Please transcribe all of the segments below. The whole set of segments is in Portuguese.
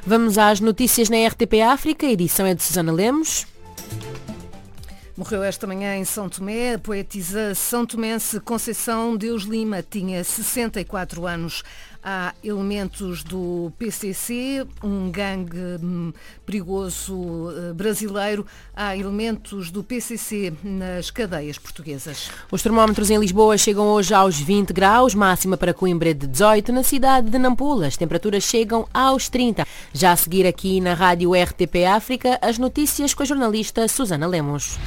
Vamos às notícias na RTP África, a edição é de Susana Lemos. Morreu esta manhã em São Tomé a poetisa são-tomense Conceição Deus Lima, tinha 64 anos. Há elementos do PCC, um gangue perigoso brasileiro. Há elementos do PCC nas cadeias portuguesas. Os termómetros em Lisboa chegam hoje aos 20 graus, máxima para Coimbra de 18, na cidade de Nampula as temperaturas chegam aos 30. Já a seguir aqui na rádio RTP África, as notícias com a jornalista Susana Lemos.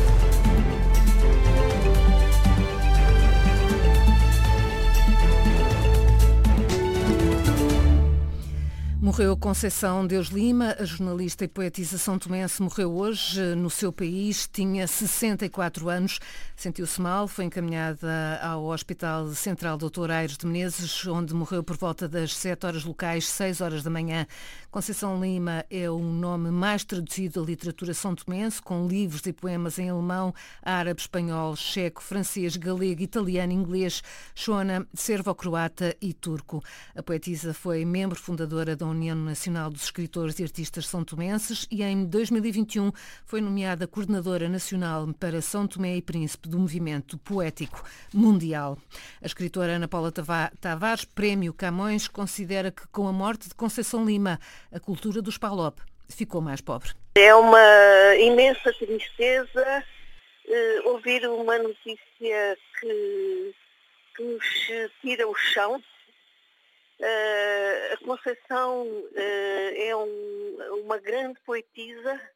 Morreu Conceição Deus Lima, a jornalista e poetisa são-tomense, morreu hoje no seu país, tinha 64 anos, sentiu-se mal, foi encaminhada ao Hospital Central Dr. Aires de Menezes, onde morreu por volta das 7 horas locais, 6 horas da manhã. Conceição Lima é o nome mais traduzido da literatura são-tomense, com livros e poemas em alemão, árabe, espanhol, checo, francês, galego, italiano, inglês, shona, servo-croata e turco. A poetisa foi membro fundadora da União Nacional dos Escritores e Artistas São-Tomenses e em 2021 foi nomeada Coordenadora Nacional para São Tomé e Príncipe do Movimento Poético Mundial. A escritora Ana Paula Tavares, Prémio Camões, considera que com a morte de Conceição Lima, a cultura dos PALOP ficou mais pobre. É uma imensa tristeza ouvir uma notícia que nos tira o chão. A Conceição é uma grande poetisa,